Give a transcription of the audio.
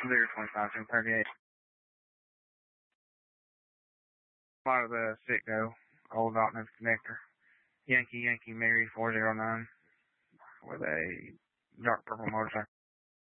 025, 238. Out of the Citgo, Old Dartmouth Connector. Yankee Mary 409 with a dark purple motorcycle.